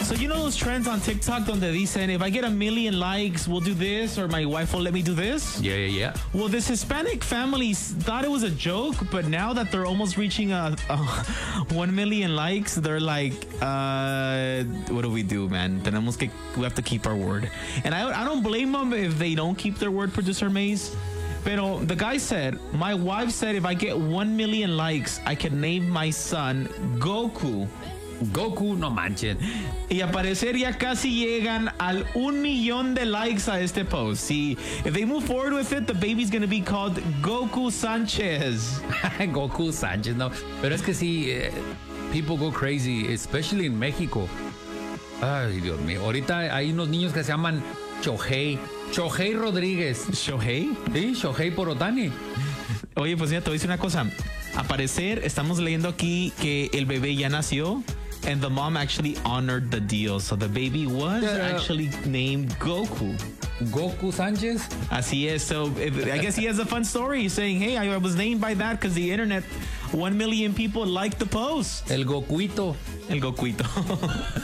So you know those trends on TikTok donde dicen, if I get 1 million likes, we'll do this, or my wife will let me do this? Yeah. Well, this Hispanic family thought it was a joke, but now that they're almost reaching a 1 million likes, they're like, what do we do, man? We have to keep our word. And I don't blame them if they don't keep their word, producer Maze. Pero the guy said, my wife said if I get 1 million likes, I can name my son Goku. Goku, no manchen. Y a parecer ya casi llegan al 1 millón de likes a este post. See, if they move forward with it, the baby's going to be called Goku Sanchez. Goku Sánchez, no. Pero es que sí, people go crazy, especially in México. Ay, Dios mío. Ahorita hay unos niños que se llaman Shohei Rodríguez. ¿Shohei? Sí, Shohei por Otani. Oye, pues mira, te voy a decir una cosa. A parecer, estamos leyendo aquí que el bebé ya nació. And the mom actually honored the deal. So the baby was actually named Goku. Goku Sánchez. Así es. So I guess he has a fun story saying, hey, I was named by that because the internet, 1 million people liked the post. El Gokuito. El Gokuito.